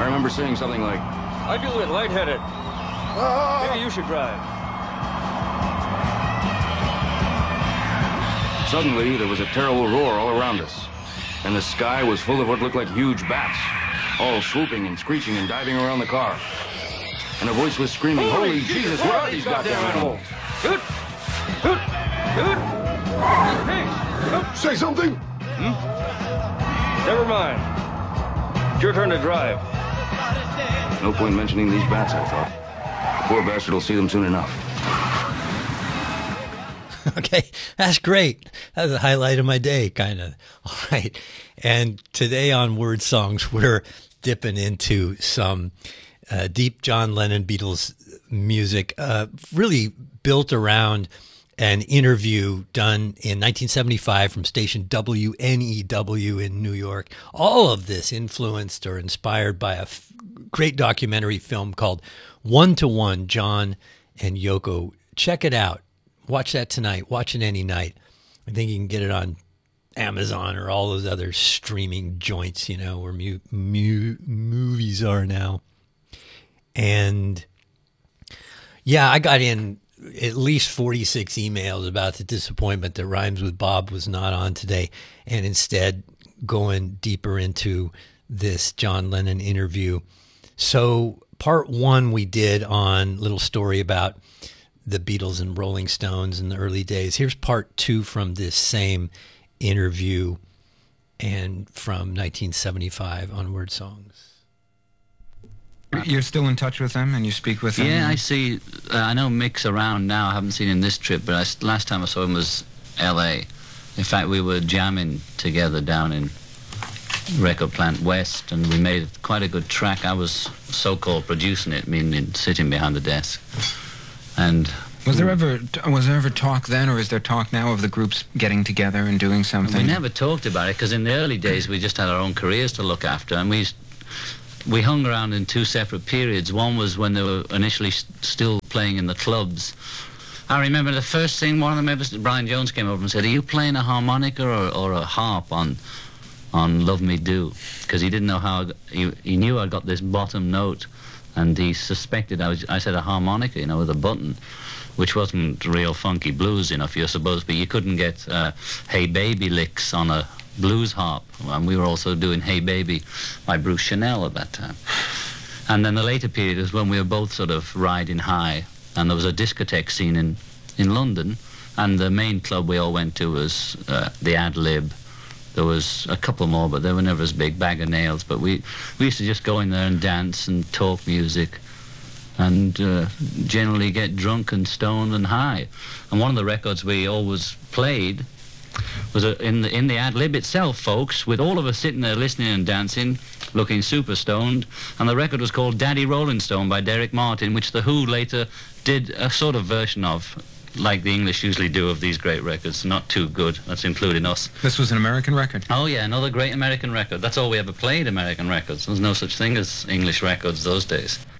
I remember saying something like, I do it lightheaded. Maybe you should drive. Suddenly, there was a terrible roar all around us, and the sky was full of what looked like huge bats, all swooping and screeching and diving around the car. And a voice was screaming, Holy Jesus, where are these goddamn animals? Hoot! Hoot! Hoot! Hey! Hoot! Say something? Never mind. It's your turn to drive. No point mentioning these bats, I thought. The poor bastard will see them soon enough. Okay, that's great. That's the highlight of my day, kind of. All right. And today on Word Songs, we're dipping into some deep John Lennon Beatles music, really built around an interview done in 1975 from station WNEW in New York. All of this influenced or inspired by a great documentary film called One to One, John and Yoko. Check it out. Watch that tonight. Watch it any night. I think you can get it on Amazon or all those other streaming joints, you know, where movies are now. And yeah, I got in at least 46 emails about the disappointment that Rhymes with Bob was not on today, and instead going deeper into this John Lennon interview. So part one we did on Little Story about the Beatles and Rolling Stones in the early days. Here's part two from this same interview and from 1975 on Word Songs. You're still in touch with them and you speak with them? Yeah, I see. I know Mick's around now. I haven't seen him this trip, but last time I saw him was L.A. In fact, we were jamming together down in Record Plant West, and we made quite a good track. I was so-called producing it, meaning sitting behind the desk. And was there ever talk then, or is there talk now of the groups getting together and doing something? We never talked about it because in the early days we just had our own careers to look after, and we hung around in two separate periods. One was when they were initially still playing in the clubs. I remember the first thing one of the members, Brian Jones, came over and said, "Are you playing a harmonica or a harp on Love Me Do?" Because he didn't know how. He knew I got this bottom note. And he suspected I said a harmonica, you know, with a button, which wasn't real funky blues enough, you're supposed, but you couldn't get Hey Baby licks on a blues harp. And we were also doing Hey Baby by Bruce Chanel at that time. And then the later period was when we were both sort of riding high, and there was a discotheque scene in London, and the main club we all went to was the Ad Lib. There was a couple more, but they were never as big, Bag of Nails. But we used to just go in there and dance and talk music and generally get drunk and stoned and high. And one of the records we always played was in the Ad Lib itself, folks, with all of us sitting there listening and dancing, looking super stoned. And the record was called Daddy Rolling Stone by Derek Martin, which The Who later did a sort of version of, like the English usually do of these great records. Not too good, that's including us. This was an American record? Oh yeah, another great American record. That's all we ever played, American records. There was no such thing as English records those days.